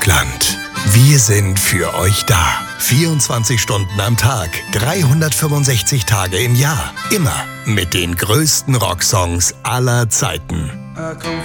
Rockland. Wir sind für euch da. 24 Stunden am Tag, 365 Tage im Jahr. Immer mit den größten Rocksongs aller Zeiten.